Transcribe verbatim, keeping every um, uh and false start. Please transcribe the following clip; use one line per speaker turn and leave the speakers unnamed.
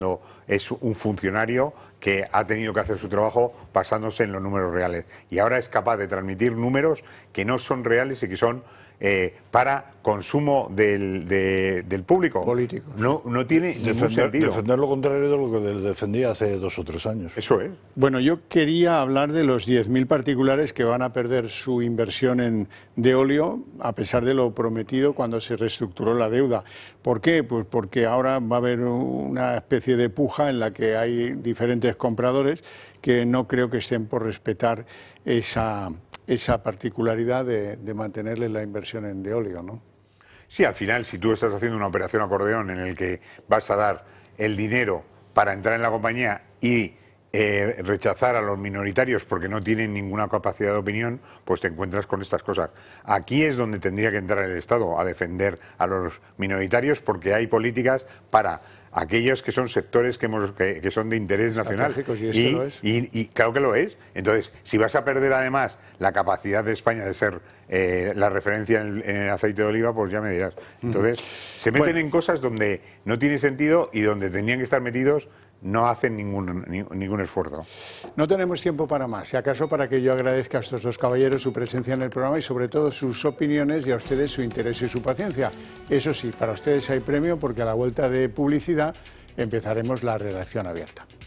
es un funcionario que ha tenido que hacer su trabajo basándose en los números reales y ahora es capaz de transmitir números que no son reales y que son eh, para consumo del, de, del público.
Político.
No, no tiene
defender,
ningún sentido.
Defender lo contrario de lo que defendía hace dos o tres años.
Eso es.
Bueno, yo quería hablar de los diez mil particulares que van a perder su inversión en Deolio, a pesar de lo prometido cuando se reestructuró la deuda. ¿Por qué? Pues porque ahora va a haber una especie de puja en la que hay diferentes compradores que no creo que estén por respetar esa, esa particularidad de, de mantenerle la inversión en Deolio, ¿no?
Sí, al final, si tú estás haciendo una operación acordeón en el que vas a dar el dinero para entrar en la compañía y eh, rechazar a los minoritarios porque no tienen ninguna capacidad de opinión, pues te encuentras con estas cosas. Aquí es donde tendría que entrar el Estado, a defender a los minoritarios, porque hay políticas para aquellos que son sectores que, hemos, que, que son de interés nacional.
Y, este
y,
lo es.
y, y claro que lo es. Entonces, si vas a perder además la capacidad de España de ser eh, la referencia en el, en el aceite de oliva, pues ya me dirás. Entonces, se meten bueno. en cosas donde no tiene sentido y donde tenían que estar metidos no hacen ningún, ni, ningún esfuerzo.
No tenemos tiempo para más. Si acaso para que yo agradezca a estos dos caballeros su presencia en el programa y sobre todo sus opiniones y a ustedes su interés y su paciencia. Eso sí, para ustedes hay premio porque a la vuelta de publicidad empezaremos la redacción abierta.